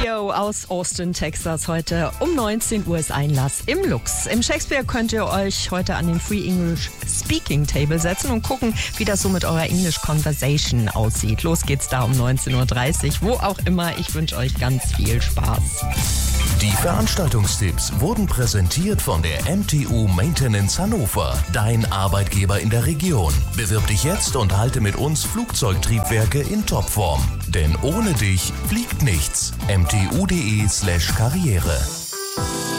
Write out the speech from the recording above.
Leo aus Austin, Texas. Heute um 19 Uhr ist Einlass im Lux. Im Shakespeare könnt ihr euch heute an den Free English Speaking Table setzen und gucken, wie das so mit eurer English Conversation aussieht. Los geht's da um 19.30 Uhr, wo auch immer. Ich wünsche euch ganz viel Spaß. Die Veranstaltungstipps wurden präsentiert von der MTU Maintenance Hannover, dein Arbeitgeber in der Region. Bewirb dich jetzt und halte mit uns Flugzeugtriebwerke in Topform. Denn ohne dich fliegt nichts. mtu.de/Karriere